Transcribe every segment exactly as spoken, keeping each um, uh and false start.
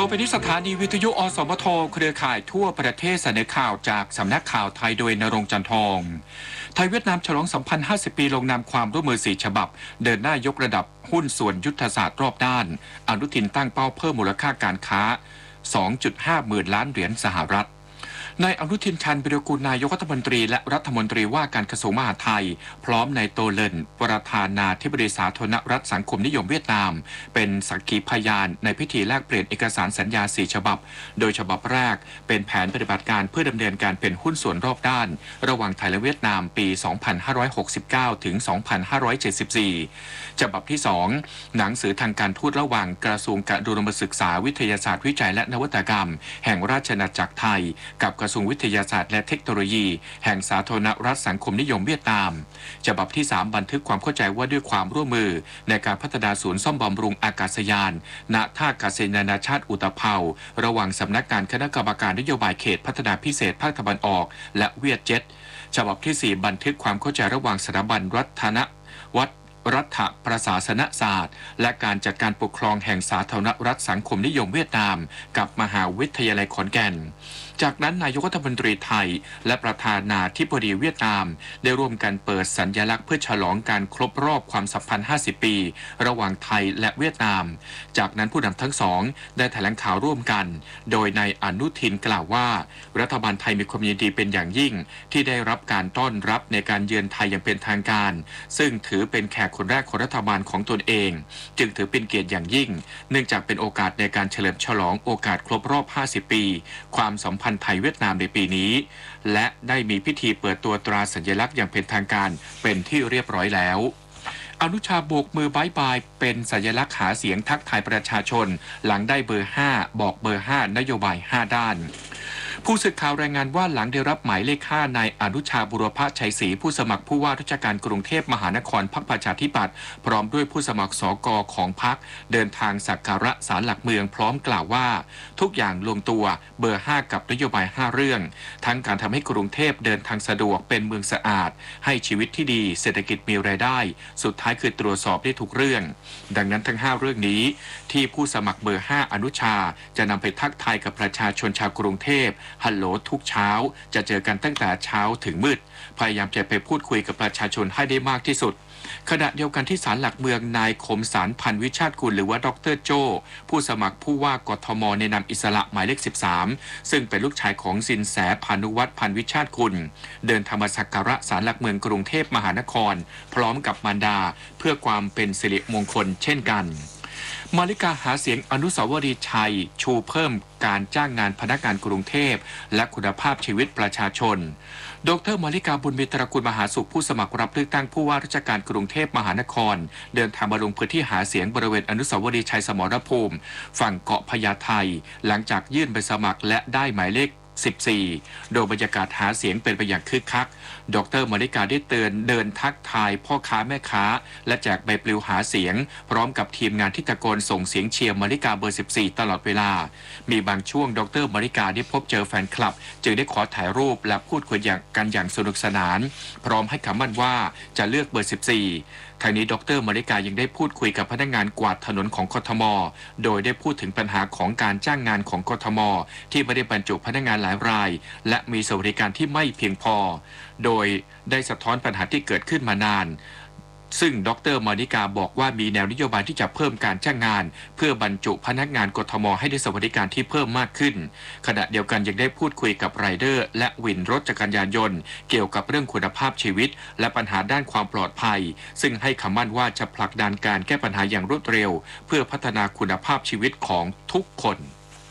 ไปที่สถานีวิทยุอสมทเครือข่ายทั่วประเทศเสนอข่าวจากสำนักข่าวไทยโดยณรงค์จันทองไทยเวียดนามฉลองสัมพันธ์ห้าสิบปีลงนามความร่วมมือสี่ฉบับเดินหน้ายกระดับหุ้นส่วนยุทธศาสตร์รอบด้านอนุทินตั้งเป้าเพิ่มมูลค่าการค้า สองจุดห้า หมื่นล้านเหรียญสหรัฐนายอนุทินชาญวิรากูลนายกรัฐมนตรีและรัฐมนตรีว่าการกระทรวงมหาดไทยพร้อมนายโตเลนประธานาธิบดีสาธารณรัฐสังคมนิยมเวียดนามเป็นสักขีพยานในพิธีแลกเปลี่ยนเอกสารสัญญาสี่ฉบับโดยฉบับแรกเป็นแผนปฏิบัติการเพื่อดำเนินการเป็นหุ้นส่วนรอบด้านระหว่างไทยและเวียดนามปี สองพันห้าร้อยหกสิบเก้า ถึง สองพันห้าร้อยเจ็ดสิบสี่ ฉบับที่สองหนังสือทางการทูตระหว่างกระทรวงการอุดมศึกษาวิทยาศาสตร์วิจัยและนวัตกรรมแห่งราชอาณาจักรไทยกับกระทรวงวิทยาศาสตร์และเทคโนโลยีแห่งสาธารณรัฐสังคมนิยมเวียดนามฉบับที่สามบันทึกความเข้าใจว่าด้วยความร่วมมือในการพัฒนาศูนย์ซ่อมบำรุงอากาศยานณท่าอากาศยานนานาชาติอุตภเปาระหว่างสำนักงานคณะกรรมการนโยบายเขตพัฒนาพิเศษภาคตะวันออกและเวียดเจ็ตฉบับที่สี่บันทึกความเข้าใจระหว่างสถาบันรัฐนวัฒรัฐประศาสนศาสตร์และการจัดการปกครองแห่งสาธารณรัฐสังคมนิยมเวียดนามกับมหาวิทยาลัยขอนแก่นจากนั้นนายกรัฐมนตรีไทยและประธานาธิบดีเวียดนามได้ร่วมกันเปิดสัญลักษณ์เพื่อฉลองการครบรอบความสัมพันธ์ห้าสิบปีระหว่างไทยและเวียดนามจากนั้นผู้นำทั้งสองได้แถลงข่าวร่วมกันโดยนายอนุทินกล่าวว่ารัฐบาลไทยมีความยินดีเป็นอย่างยิ่งที่ได้รับการต้อนรับในการเยือนไทยอย่างเป็นทางการซึ่งถือเป็นแขกคนแรกของรัฐบาลของตนเองจึงถือเป็นเกียรติอย่างยิ่งเนื่องจากเป็นโอกาสในการเฉลิมฉลองโอกาสครบรอบห้าสิบปีความสัมพันธ์ไทยเวียดนามในปีนี้และได้มีพิธีเปิดตัวตราสัญลักษณ์อย่างเป็นทางการเป็นที่เรียบร้อยแล้วอนุชาโบกมือบายบายเป็นสัญลักษณ์หาเสียงทักทายประชาชนหลังได้เบอร์ห้าบอกเบอร์ห้านโยบายห้าด้านผู้สื่อข่าวรายงานว่าหลังได้รับหมายเลขห้านายอนุชาบุรพชัยศรีผู้สมัครผู้ว่าราชการกรุงเทพมหานครพรรคประชาธิปัตย์พร้อมด้วยผู้สมัครสกของพรรคเดินทางสักการะศาลหลักเมืองพร้อมกล่าวว่าทุกอย่างลงตัวเบอร์ห้ากับนโยบายห้าเรื่องทั้งการทำให้กรุงเทพเดินทางสะดวกเป็นเมืองสะอาดให้ชีวิตที่ดีเศรษฐกิจมีรายได้สุดท้ายคือตรวจสอบได้ทุกเรื่องดังนั้นทั้งห้าเรื่องนี้ที่ผู้สมัครเบอร์ห้าอนุชาจะนำไปทักทายกับประชาชนชาวกรุงเทพฮัลโหลทุกเช้าจะเจอกันตั้งแต่เช้าถึงมืดพยายามจะไปพูดคุยกับประชาชนให้ได้มากที่สุดขณะเดียวกันที่ศาลหลักเมืองนายคมสารพันธ์วิชาติกุลหรือว่าดรโจผู้สมัครผู้ว่ากทมในนามอิสระหมายเลขสิบสามซึ่งเป็นลูกชายของสินแสพานุวัฒน์พันธ์วิชาติกุลเดินทางมาสักการะศาลหลักเมืองกรุงเทพมหานครพร้อมกับมารดาเพื่อความเป็นสิริมงคลเช่นกันมาริกาหาเสียงอนุสาวรีย์ชัยชูเพิ่มการจ้างงานพนักงานกรุงเทพและคุณภาพชีวิตประชาชนดรมาริกาบุญมีตระกูลมหาสุขผู้สมัครรับเลือกตั้งผู้ว่าราชการกรุงเทพมหานครเดินทางมาลงพื้นที่หาเสียงบริเวณอนุสาวรีย์ชัยสมรภูมิฝั่งเกาะพญาไทหลังจากยื่นใบสมัครและได้หมายเลขสิบสี่โดยบรรยากาศหาเสียงเป็นไปอย่างคึกคักดรมาริกาได้เตือนเดินทักทายพ่อค้าแม่ค้าและแจกใบปลิวหาเสียงพร้อมกับทีมงานที่ตะโกนส่งเสียงเชียร์มาริกาเบอร์สิบสี่ตลอดเวลามีบางช่วงดรมาริกาได้พบเจอแฟนคลับจึงได้ขอถ่ายรูปและพูดคุยกันอย่างสนุกสนานพร้อมให้คำมั่นว่าจะเลือกเบอร์สิบสี่ทางนี้ดรมาริกายังได้พูดคุยกับพนักงานกวาดถนนของกทมโดยได้พูดถึงปัญหาของการจ้างงานของกทมที่ไม่ได้บรรจุพนักงานหลายรายและมีสวัสดิการที่ไม่เพียงพอโดยได้สะท้อนปัญหาที่เกิดขึ้นมานานซึ่งดรมาริกาบอกว่ามีแนวนโยบายที่จะเพิ่มการจ้างงานเพื่อบรรจุพนักงานกทมให้ได้สวัสดิการที่เพิ่มมากขึ้นขณะเดียวกันยังได้พูดคุยกับไรเดอร์และวินรถจักรยานยนต์เกี่ยวกับเรื่องคุณภาพชีวิตและปัญหาด้านความปลอดภัยซึ่งให้คำมั่นว่าจะผลักดันการแก้ปัญหาอย่างรวดเร็วเพื่อพัฒนาคุณภาพชีวิตของทุกคน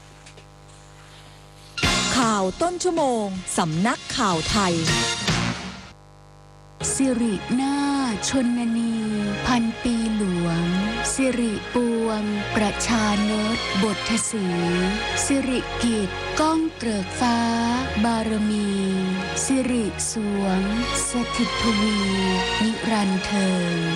ข่าวต้นชั่วโมงสำนักข่าวไทยสิรินาชนนีพันปีหลวงสิริปวงประชานตบทสีสิริกิจก้องเกริกฟ้าบารมีสิริสวงสถิตทวีนิรันดร์เทิน